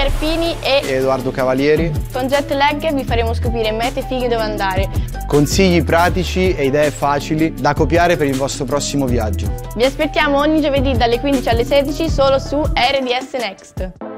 Arpini e Edoardo Cavalieri. con Jetlag vi faremo scoprire mete fighe dove andare. Consigli pratici e idee facili da copiare per il vostro prossimo viaggio. Vi aspettiamo ogni giovedì dalle 15 alle 16 solo su RDS Next.